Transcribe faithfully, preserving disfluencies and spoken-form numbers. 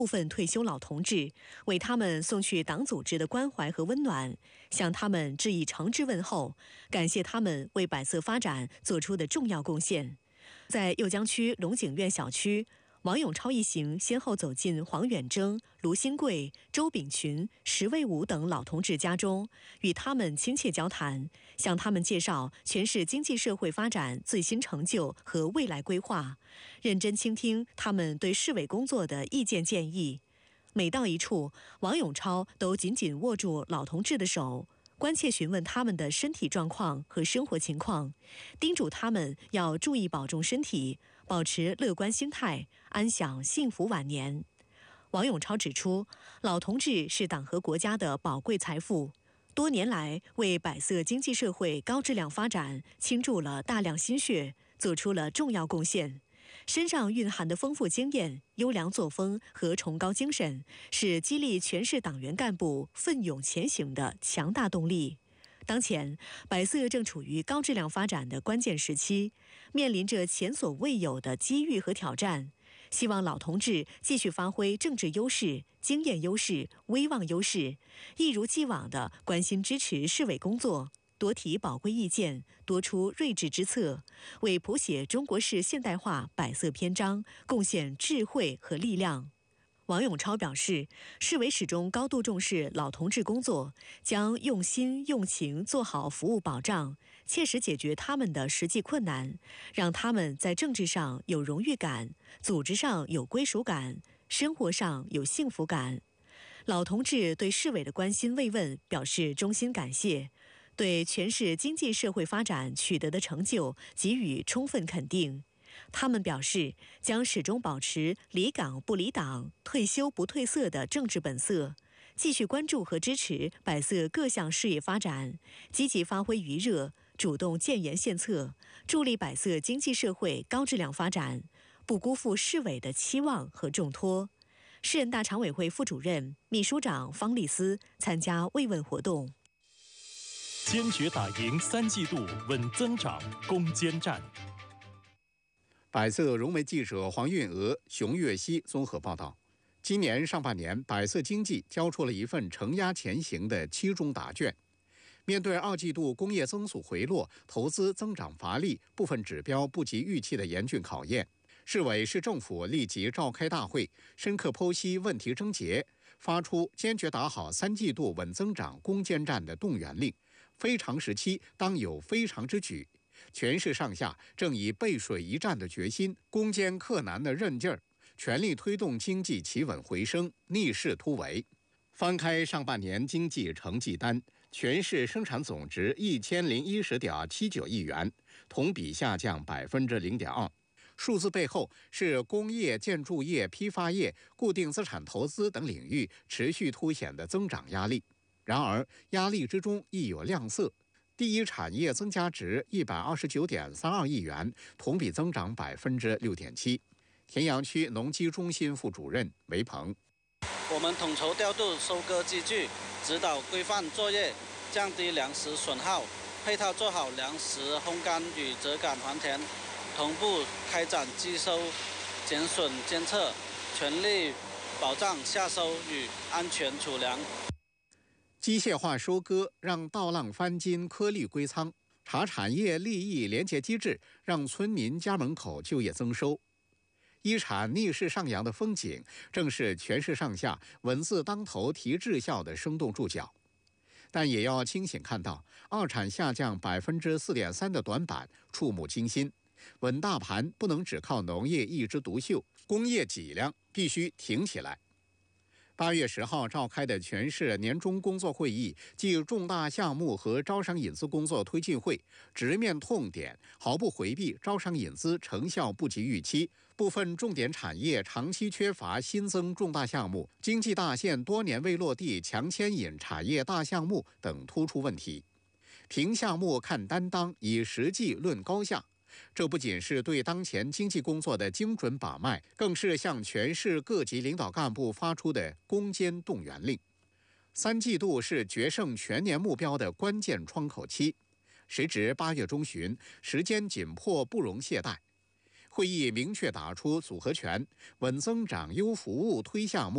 部分退休老同志，为他们送去党组织的关怀和温暖，向他们致以诚挚问候，感谢他们为百色发展做出的重要贡献。在酉江区龙井苑小区，王永超一行先后走进黄远征、卢新贵、周炳群、石卫武等老同志家中，与他们亲切交谈，向他们介绍全市经济社会发展最新成就和未来规划，认真倾听他们对市委工作的意见建议。每到一处，王永超都紧紧握住老同志的手，关切询问他们的身体状况和生活情况，叮嘱他们要注意保重身体，保持乐观心态，安享幸福晚年。王永超指出，老同志是党和国家的宝贵财富，多年来为百色经济社会高质量发展倾注了大量心血，做出了重要贡献。身上蕴含的丰富经验、优良作风和崇高精神，是激励全市党员干部奋勇前行的强大动力。当前，百色正处于高质量发展的关键时期，面临着前所未有的机遇和挑战。希望老同志继续发挥政治优势、经验优势、威望优势，一如既往地关心支持市委工作，多提宝贵意见，多出睿智之策，为谱写中国式现代化百色篇章贡献智慧和力量。王永超表示，市委始终高度重视老同志工作，将用心用情做好服务保障，切实解决他们的实际困难，让他们在政治上有荣誉感，组织上有归属感，生活上有幸福感。老同志对市委的关心慰问表示衷心感谢，对全市经济社会发展取得的成就给予充分肯定。他们表示，将始终保持离岗不离党、退休不褪色的政治本色，继续关注和支持百色各项事业发展，积极发挥余热，主动建言献策，助力百色经济社会高质量发展，不辜负市委的期望和重托。市人大常委会副主任、秘书长方丽斯参加慰问活动。 坚决打赢三季度稳增长攻坚战。 百色融媒记者黄韵娥、熊月熙综合报道。今年上半年，百色经济交出了一份承压前行的期中答卷。面对二季度工业增速回落、投资增长乏力、部分指标不及预期的严峻考验，市委市政府立即召开大会，深刻剖析问题症结，发出坚决打好三季度稳增长攻坚战的动员令。非常时期当有非常之举。全市上下正以背水一战的决心、攻坚克难的韧劲儿，全力推动经济企稳回升、逆势突围。翻开上半年经济成绩单，全市生产总值一千零一十点七九亿元，同比下降百分之零点二。数字背后是工业、建筑业、批发业、固定资产投资等领域持续凸显的增长压力。然而，压力之中亦有亮色。第一产业增加值一百二十九点三二亿元，同比增长百分之六点七。田阳区农机中心副主任韦鹏， 我们统筹调度收割机具，指导规范作业，降低粮食损耗，配套做好粮食烘干与折杆还田，同步开展机收、减损监测，全力保障下收与安全储粮。 机械化收割让稻浪翻金，颗粒归仓；茶产业利益连结机制让村民家门口就业增收。一产逆势上扬的风景，正是全市上下稳字当头提质效的生动注脚。但也要清醒看到，二产下降百分之四点三的短板触目惊心。稳大盘不能只靠农业一枝独秀，工业脊梁必须挺起来。八月十号召开的全市年中工作会议暨重大项目和招商引资工作推进会，直面痛点，毫不回避招商引资成效不及预期、部分重点产业长期缺乏新增重大项目、经济大县多年未落地强牵引产业大项目等突出问题。评项目看担当，以实际论高下。这不仅是对当前经济工作的精准把脉，更是向全市各级领导干部发出的攻坚动员令。三季度是决胜全年目标的关键窗口期，时值八月中旬，时间紧迫不容懈怠。会议明确打出组合拳，稳增长、优服务推项目。